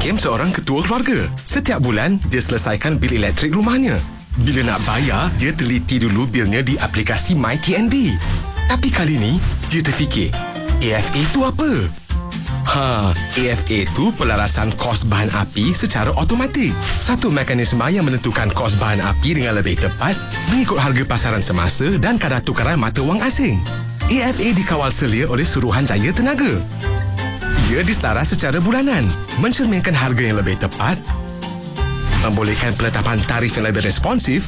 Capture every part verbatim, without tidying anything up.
Hakim seorang ketua keluarga. Setiap bulan, dia selesaikan bil elektrik rumahnya. Bila nak bayar, dia teliti dulu bilnya di aplikasi MyTNB. Tapi kali ni, dia terfikir, A F A tu apa? Ha, A F A tu pelarasan kos bahan api secara automatik. Satu mekanisme yang menentukan kos bahan api dengan lebih tepat mengikut harga pasaran semasa dan kadar tukaran mata wang asing. A F A dikawal selia oleh Suruhanjaya Tenaga. Ia diselaras secara bulanan, mencerminkan harga yang lebih tepat, membolehkan penetapan tarif yang lebih responsif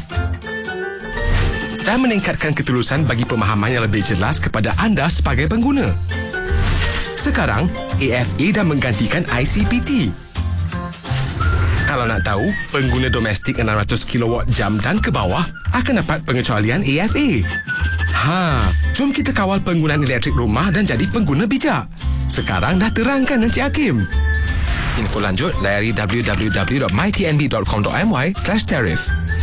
dan meningkatkan ketulusan bagi pemahaman yang lebih jelas kepada anda sebagai pengguna. Sekarang, A F A dah menggantikan I C P T. Kalau nak tahu, pengguna domestik enam ratus kilowatt jam dan ke bawah akan dapat pengecualian A F A. Ha, jom kita kawal penggunaan elektrik rumah dan jadi pengguna bijak. Sekarang dah terangkan Encik Hakim. Info lanjut layari w w w dot my t n b dot com dot m y slash tarif.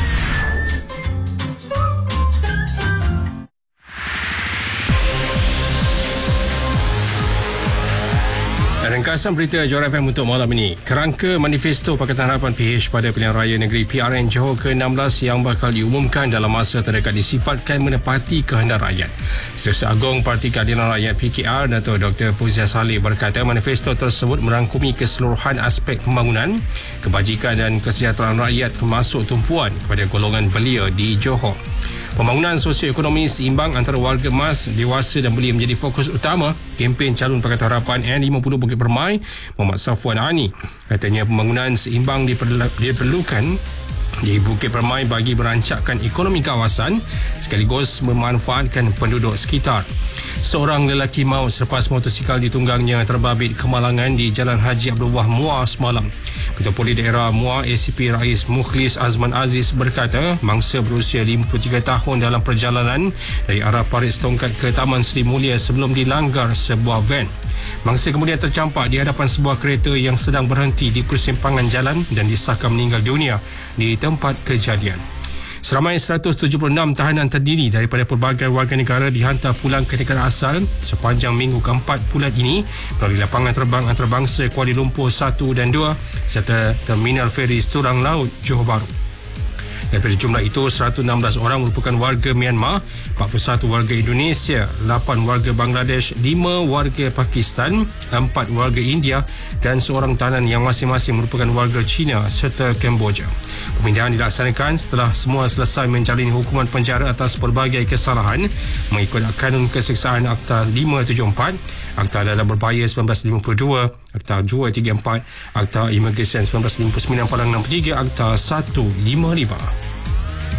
Ringkasan berita Johor F M untuk malam ini. Kerangka manifesto Pakatan Harapan P H pada pilihan raya negeri P R N Johor ke enam belas yang bakal diumumkan dalam masa terdekat disifatkan menepati kehendak rakyat. Setiausaha Agong Parti Keadilan Rakyat P K R, Dato' Doktor Fuzia Saleh berkata manifesto tersebut merangkumi keseluruhan aspek pembangunan, kebajikan dan kesejahteraan rakyat termasuk tumpuan kepada golongan belia di Johor. Pembangunan sosioekonomi seimbang antara warga emas, dewasa dan belia menjadi fokus utama kempen calon Pakatan Harapan N lima puluh Bukit Permai, Muhammad Safwan Ani. Katanya pembangunan seimbang diperlukan di Bukit Permai bagi merancangkan ekonomi kawasan sekaligus memanfaatkan penduduk sekitar. Seorang lelaki maut selepas motosikal ditunggangnya terbabit kemalangan di Jalan Haji Abdullah Muar semalam. Ketua Polis Daerah Muar A C P Rais Mukhlis Azman Aziz berkata mangsa berusia lima puluh tiga tahun dalam perjalanan dari arah Parit Setongkat ke Taman Seri Mulia sebelum dilanggar sebuah van. Mangsa kemudian tercampak di hadapan sebuah kereta yang sedang berhenti di persimpangan jalan dan disahkan meninggal dunia di tempat kejadian. Seramai seratus tujuh puluh enam tahanan terdiri daripada pelbagai warga negara dihantar pulang ke negara asal sepanjang minggu keempat bulan ini melalui lapangan terbang antarabangsa Kuala Lumpur satu dan dua serta Terminal Feri Turang Laut Johor Bahru. Daripada jumlah itu, seratus enam belas orang merupakan warga Myanmar, empat puluh satu warga Indonesia, lapan warga Bangladesh, lima warga Pakistan, empat warga India dan seorang tahanan yang masing-masing merupakan warga China serta Kemboja. Pemindahan dilaksanakan setelah semua selesai menjalani hukuman penjara atas pelbagai kesalahan mengikut Kanun Keseksaan Akta lima tujuh empat, Akta Dalam Berbahaya seribu sembilan ratus lima puluh dua, Akta dua tiga empat, Akta Imigresen seribu sembilan ratus lima puluh sembilan Palang enam puluh tiga, Akta seratus lima puluh lima.